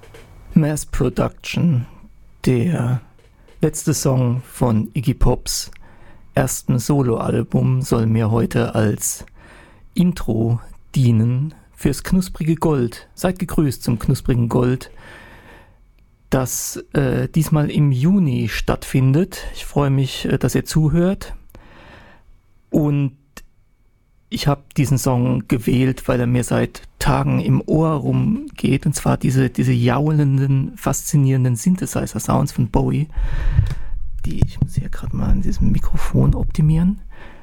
Mass Production, der letzte Song von Iggy Pops ersten Soloalbum, soll mir heute als Intro dienen fürs knusprige Gold. Seid gegrüßt zum knusprigen Gold, das diesmal im Juni stattfindet. Ich freue mich, dass ihr zuhört. Und ich habe diesen Song gewählt, weil er mir seit Tagen im Ohr rumgeht. Und zwar diese jaulenden, faszinierenden Synthesizer-Sounds von Bowie. Ich muss hier gerade mal an diesem Mikrofon optimieren.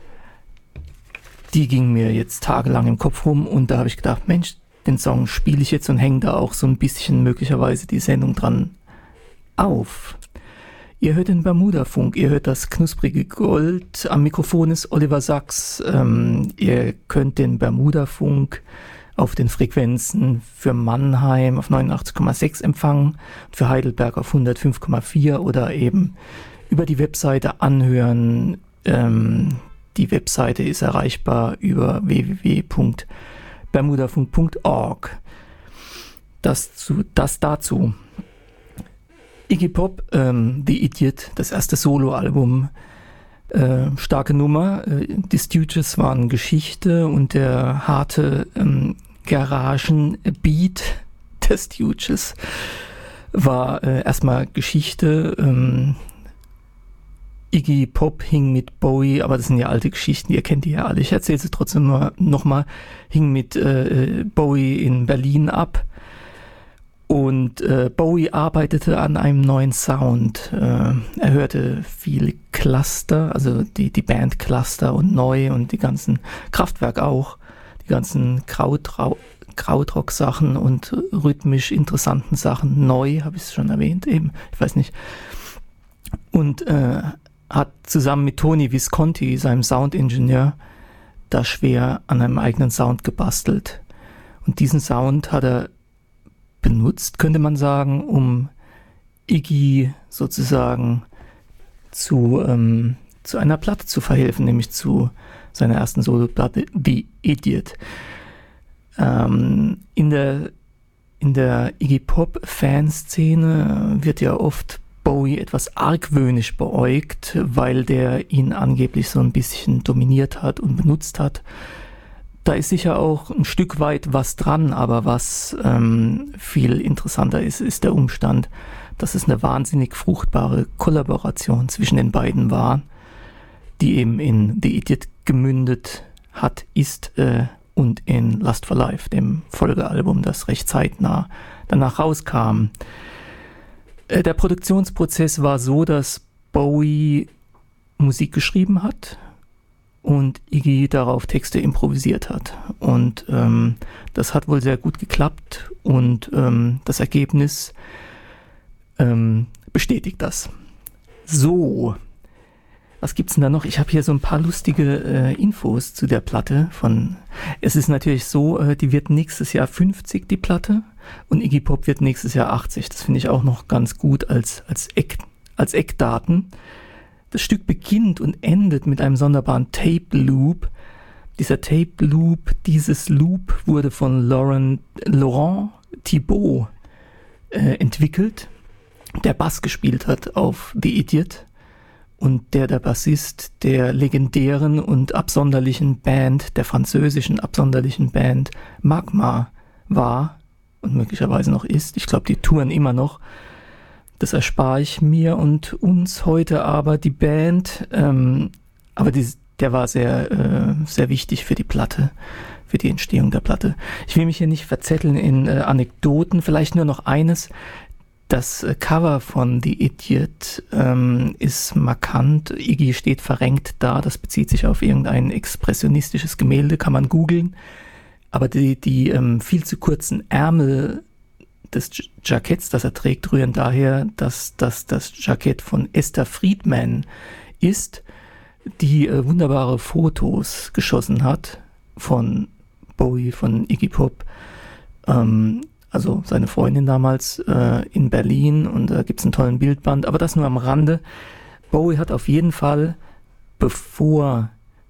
Die gingen mir jetzt tagelang im Kopf rum. Und da habe ich gedacht, Mensch, den Song spiele ich jetzt und hänge da auch so ein bisschen möglicherweise die Sendung dran auf. Ihr hört den Bermuda-Funk, ihr hört das knusprige Gold. Am Mikrofon ist Oliver Sachs. Ihr könnt den Bermuda-Funk auf den Frequenzen für Mannheim auf 89,6 empfangen, für Heidelberg auf 105,4 oder eben über die Webseite anhören. Die Webseite ist erreichbar über www.bermudafunk.org. Das dazu. Iggy Pop, The Idiot, das erste Soloalbum, starke Nummer. Die Stooges waren Geschichte und der harte Garagenbeat der Stooges war erstmal Geschichte. Iggy Pop hing mit Bowie, aber das sind ja alte Geschichten, ihr kennt die ja alle. Ich erzähle sie trotzdem nochmal. Hing mit Bowie in Berlin ab. Und Bowie arbeitete an einem neuen Sound. Er hörte viel Cluster, also die Band Cluster und Neu und die ganzen Kraftwerk auch, die ganzen Krautrock-Sachen und rhythmisch interessanten Sachen. Neu, habe ich es schon erwähnt, eben, ich weiß nicht. Und hat zusammen mit Tony Visconti, seinem Soundingenieur, da schwer an einem eigenen Sound gebastelt. Und diesen Sound hat er benutzt, könnte man sagen, um Iggy sozusagen zu einer Platte zu verhelfen, nämlich zu seiner ersten Soloplatte The Idiot. In der Iggy Pop Fanszene wird ja oft Bowie etwas argwöhnisch beäugt, weil der ihn angeblich so ein bisschen dominiert hat und benutzt hat. Da ist sicher auch ein Stück weit was dran, aber was viel interessanter ist der Umstand, dass es eine wahnsinnig fruchtbare Kollaboration zwischen den beiden war, die eben in The Idiot gemündet ist und in Lust for Life, dem Folgealbum, das recht zeitnah danach rauskam. Der Produktionsprozess war so, dass Bowie Musik geschrieben hat und Iggy darauf Texte improvisiert hat. Und das hat wohl sehr gut geklappt und das Ergebnis bestätigt das. So, was gibt's denn da noch? Ich habe hier so ein paar lustige Infos zu der Platte. Es ist natürlich so, die wird nächstes Jahr 50, die Platte, und Iggy Pop wird nächstes Jahr 80. Das finde ich auch noch ganz gut als Eckdaten. Das Stück beginnt und endet mit einem sonderbaren Tape Loop. Dieses Loop wurde von Laurent Thibault entwickelt, der Bass gespielt hat auf The Idiot und der Bassist der legendären und der französischen absonderlichen Band Magma war und möglicherweise noch ist. Ich glaube, die touren immer noch. Das erspare ich mir und uns heute, aber die Band, der war sehr, sehr wichtig für die Platte, für die Entstehung der Platte. Ich will mich hier nicht verzetteln in Anekdoten, vielleicht nur noch eines. Das Cover von The Idiot ist markant. Iggy steht verrenkt da, das bezieht sich auf irgendein expressionistisches Gemälde, kann man googeln. Aber die viel zu kurzen Ärmel des Jacketts, das er trägt, rühren daher, dass das Jackett von Esther Friedman ist, die wunderbare Fotos geschossen hat von Bowie, von Iggy Pop, also seine Freundin damals in Berlin, und da gibt es einen tollen Bildband, aber das nur am Rande. Bowie hat auf jeden Fall, bevor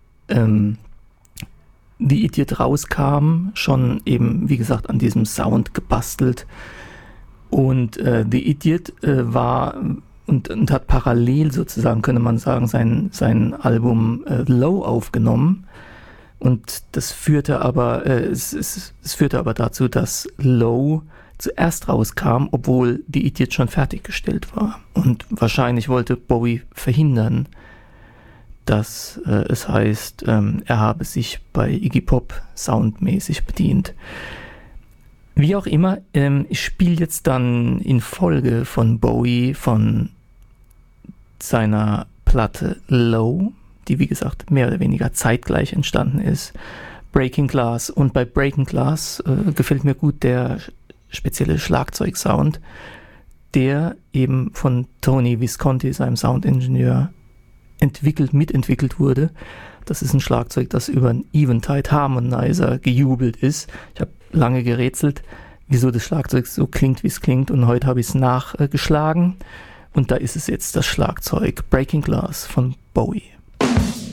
The Idiot rauskam, schon eben, wie gesagt, an diesem Sound gebastelt Und The Idiot war und hat parallel sozusagen, könnte man sagen, sein Album Low aufgenommen. Und das führte aber, es führte aber dazu, dass Low zuerst rauskam, obwohl The Idiot schon fertiggestellt war. Und wahrscheinlich wollte Bowie verhindern, dass es heißt, er habe sich bei Iggy Pop soundmäßig bedient. Wie auch immer, ich spiele jetzt dann in Folge von Bowie von seiner Platte Low, die wie gesagt mehr oder weniger zeitgleich entstanden ist, Breaking Glass. Und bei Breaking Glass gefällt mir gut der spezielle Schlagzeugsound, der eben von Tony Visconti, seinem Soundingenieur, mitentwickelt wurde. Das ist ein Schlagzeug, das über einen Eventide Harmonizer gejubelt ist. Ich habe lange gerätselt, wieso das Schlagzeug so klingt, wie es klingt, und heute habe ich es nachgeschlagen und da ist es jetzt das Schlagzeug Breaking Glass von Bowie.